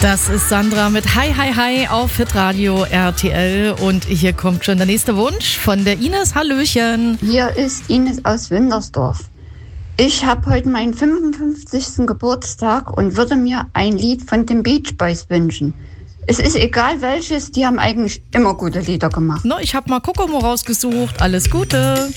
Das ist Sandra mit Hi, Hi, Hi auf Hitradio RTL. Und hier kommt schon der nächste Wunsch von der Ines. Hallöchen. Hier ist Ines aus Wintersdorf. Ich habe heute meinen 55. Geburtstag und würde mir ein Lied von den Beach Boys wünschen. Es ist egal welches, die haben eigentlich immer gute Lieder gemacht. Ich habe mal Kokomo rausgesucht. Alles Gute.